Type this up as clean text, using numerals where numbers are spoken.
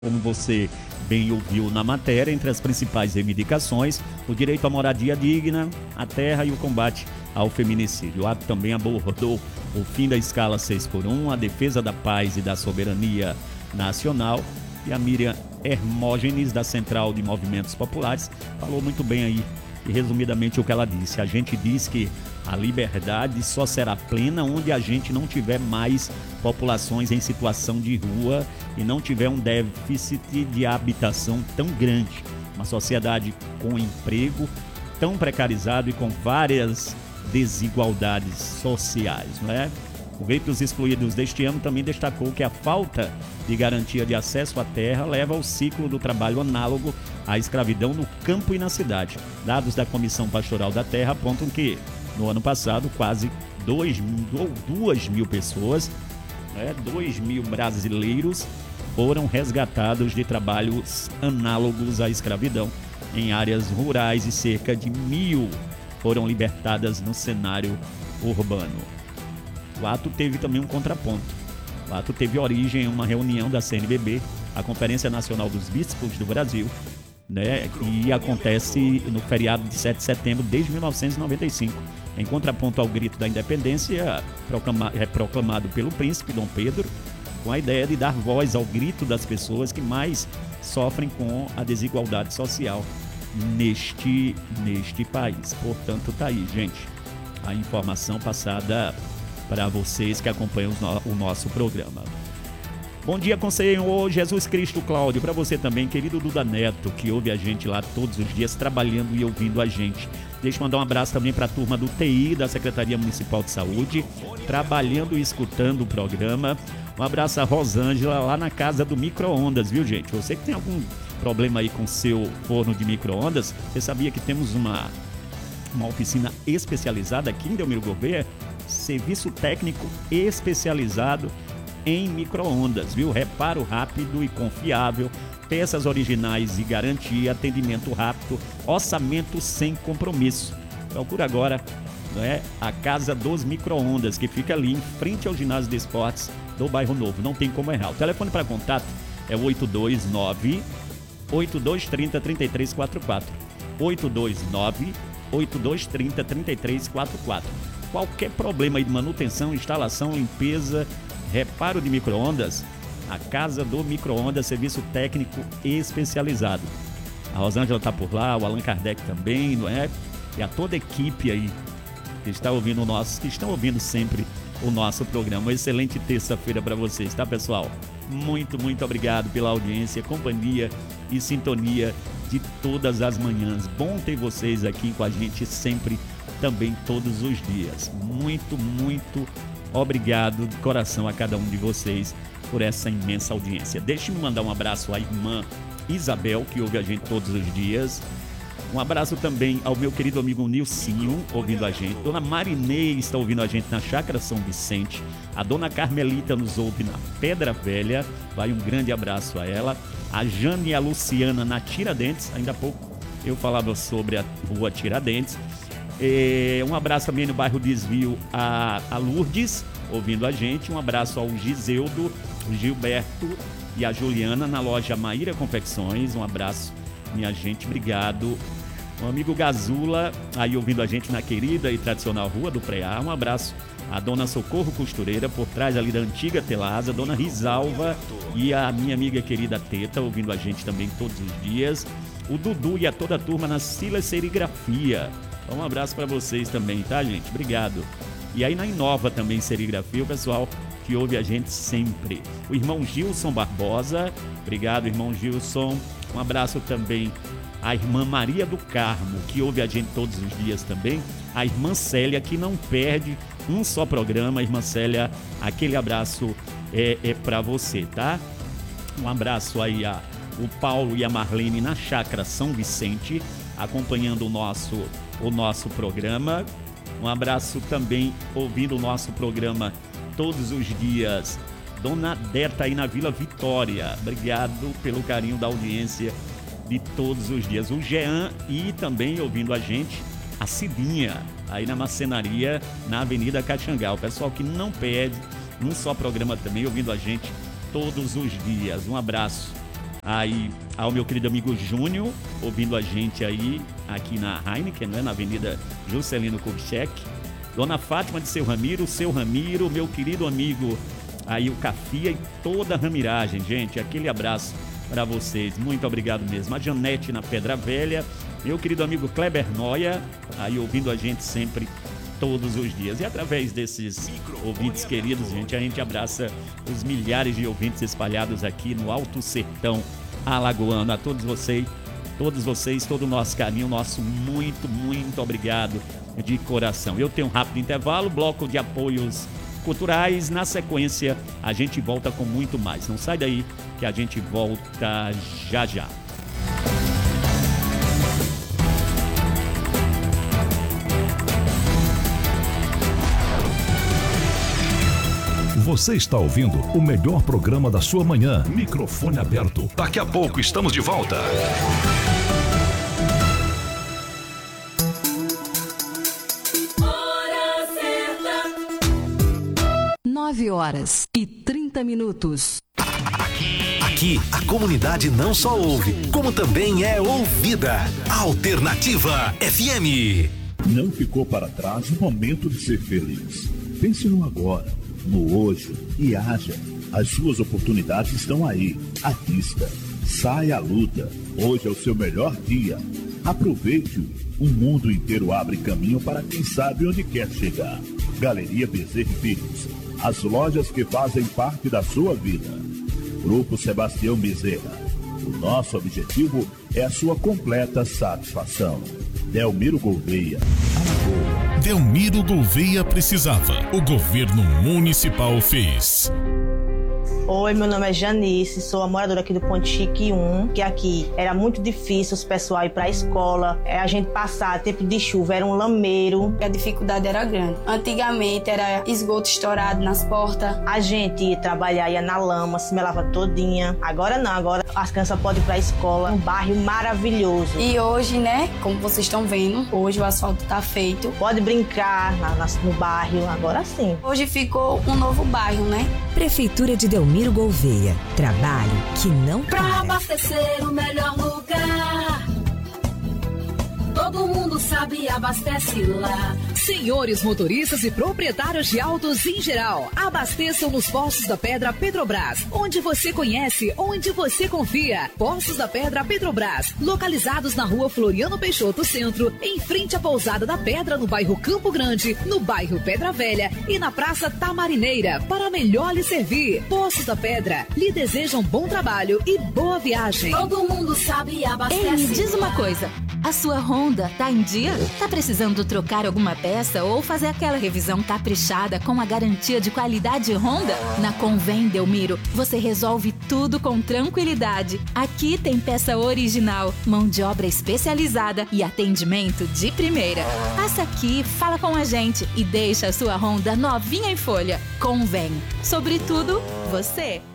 Como você bem ouviu na matéria, entre as principais reivindicações, o direito à moradia digna, a terra e o combate ao feminicídio. O ato também abordou o fim da escala 6x1, a defesa da paz e da soberania nacional. E a Miriam Hermógenes, da Central de Movimentos Populares, falou muito bem aí, e resumidamente o que ela disse. A gente diz que a liberdade só será plena onde a gente não tiver mais populações em situação de rua e não tiver um déficit de habitação tão grande. Uma sociedade com emprego tão precarizado e com várias desigualdades sociais, não é? O Grito dos Excluídos deste ano também destacou que a falta de garantia de acesso à terra leva ao ciclo do trabalho análogo à escravidão no campo e na cidade. Dados da Comissão Pastoral da Terra apontam que, no ano passado, quase 2 mil pessoas, 2 mil brasileiros, foram resgatados de trabalhos análogos à escravidão em áreas rurais e cerca de 1.000 foram libertadas no cenário urbano. O ato teve também um contraponto. O ato teve origem em uma reunião da CNBB, a Conferência Nacional dos Bispos do Brasil, e acontece no feriado de 7 de setembro desde 1995. Em contraponto ao grito da independência, proclamado pelo príncipe Dom Pedro, com a ideia de dar voz ao grito das pessoas que mais sofrem com a desigualdade social neste país. Portanto, tá aí, gente, a informação passada para vocês que acompanham o nosso programa. Bom dia, conselheiro Jesus Cristo Cláudio. Para você também, querido Duda Neto, que ouve a gente lá todos os dias, trabalhando e ouvindo a gente. Deixa eu mandar um abraço também para a turma do TI, da Secretaria Municipal de Saúde, trabalhando e escutando o programa. Um abraço a Rosângela, lá na casa do micro-ondas, viu, gente? Você que tem algum problema aí com seu forno de micro-ondas, você sabia que temos uma oficina especializada aqui em Delmiro Gouveia? Serviço técnico especializado em micro-ondas, viu? Reparo rápido e confiável, peças originais e garantia, atendimento rápido, orçamento sem compromisso. Procura agora, a Casa dos Micro-ondas, que fica ali em frente ao ginásio de esportes do Bairro Novo. Não tem como errar. O telefone para contato é o 829-8230-3344. 829-8230-3344. Qualquer problema aí de manutenção, instalação, limpeza, reparo de micro-ondas, a Casa do Micro-ondas, serviço técnico especializado. A Rosângela está por lá, o Allan Kardec também, não é? E a toda a equipe aí que estão ouvindo sempre o nosso programa. Uma excelente terça-feira para vocês, tá, pessoal? Muito, muito obrigado pela audiência, companhia e sintonia de todas as manhãs. Bom ter vocês aqui com a gente sempre, também todos os dias. Muito, muito obrigado de coração a cada um de vocês por essa imensa audiência. Deixe-me mandar um abraço à irmã Isabel, que ouve a gente todos os dias. Um abraço também ao meu querido amigo Nilcinho, ouvindo a gente. Dona Marinei está ouvindo a gente na Chácara São Vicente. A dona Carmelita nos ouve na Pedra Velha. Vai um grande abraço a ela. A Jane e a Luciana na Tiradentes. Ainda há pouco eu falava sobre a rua Tiradentes. Um abraço também no bairro Desvio a Lourdes, ouvindo a gente. Um abraço ao Giseldo, o Gilberto e a Juliana na loja Maíra Confecções. Um abraço, minha gente, obrigado. O amigo Gazula, aí ouvindo a gente na querida e tradicional Rua do Preá. Um abraço à dona Socorro Costureira, por trás ali da antiga Telasa, dona Risalva e a minha amiga querida Teta, ouvindo a gente também todos os dias. O Dudu e a toda a turma na Silas Serigrafia. Um abraço para vocês também, tá, gente? Obrigado. E aí na Inova também Serigrafia, o pessoal que ouve a gente sempre. O irmão Gilson Barbosa, obrigado, irmão Gilson. Um abraço também à irmã Maria do Carmo, que ouve a gente todos os dias também. A irmã Célia, que não perde um só programa. Irmã Célia, aquele abraço é para você, tá? Um abraço aí a o Paulo e a Marlene na Chácara São Vicente, acompanhando o nosso programa. Um abraço também, ouvindo o nosso programa todos os dias, Dona Deta aí na Vila Vitória. Obrigado pelo carinho da audiência de todos os dias. O Jean e também ouvindo a gente, a Cidinha, aí na Marcenaria, na Avenida Caxangá. O pessoal que não perde um só programa também, ouvindo a gente todos os dias. Um abraço Aí ao meu querido amigo Júnior, ouvindo a gente aí, aqui na Heineken, né, na Avenida Juscelino Kubitschek. Dona Fátima de Seu Ramiro, meu querido amigo aí o Cafia e toda a ramiragem, gente. Aquele abraço para vocês, muito obrigado mesmo. A Janete na Pedra Velha, meu querido amigo Kleber Noia, aí ouvindo a gente sempre, todos os dias. E através desses ouvintes queridos, gente, a gente abraça os milhares de ouvintes espalhados aqui no Alto Sertão Alagoano. A todos vocês, todo o nosso carinho, nosso muito, muito obrigado de coração. Eu tenho um rápido intervalo, bloco de apoios culturais. Na sequência, a gente volta com muito mais. Não sai daí que a gente volta já já. Você está ouvindo o melhor programa da sua manhã. Microfone aberto. Daqui a pouco estamos de volta. Hora certa. 9h30. Aqui, a comunidade não só ouve, como também é ouvida. Alternativa FM. Não ficou para trás o momento de ser feliz. Pense no agora, no hoje e haja. As suas oportunidades estão aí, à vista. Saia à luta. Hoje é o seu melhor dia. Aproveite-o. O mundo inteiro abre caminho para quem sabe onde quer chegar. Galeria Bezerra e Filhos. As lojas que fazem parte da sua vida. Grupo Sebastião Bezerra. O nosso objetivo é a sua completa satisfação. Delmiro Gouveia, Alagoas. Delmiro Gouveia precisava. O governo municipal fez. Oi, meu nome é Janice, sou a moradora aqui do Ponte Chique 1, que aqui era muito difícil os pessoal ir para a escola, a gente passar tempo de chuva, era um lameiro. A dificuldade era grande. Antigamente era esgoto estourado nas portas. A gente ia trabalhar, ia na lama, se melava todinha. Agora não, agora as crianças podem ir para a escola, um bairro maravilhoso. E hoje, né, como vocês estão vendo, hoje o asfalto tá feito. Pode brincar no bairro, agora sim. Hoje ficou um novo bairro, né? Prefeitura de Delmiro Gouveia. Trabalho que não para. Pra abastecer o melhor lugar. Todo mundo sabe, abastece lá. Senhores motoristas e proprietários de autos em geral, abasteçam nos Poços da Pedra Petrobras, onde você conhece, onde você confia. Poços da Pedra Petrobras, localizados na rua Floriano Peixoto Centro, em frente à Pousada da Pedra, no bairro Campo Grande, no bairro Pedra Velha e na Praça Tamarineira, para melhor lhe servir. Poços da Pedra, lhe desejam bom trabalho e boa viagem. Todo mundo sabe, abastece. Ei, me diz uma coisa, a sua Honda tá em dia? Tá precisando trocar alguma peça ou fazer aquela revisão caprichada com a garantia de qualidade Honda? Na Convém Delmiro, você resolve tudo com tranquilidade. Aqui tem peça original, mão de obra especializada e atendimento de primeira. Passa aqui, fala com a gente e deixa a sua Honda novinha em folha. Convém. Sobretudo, você.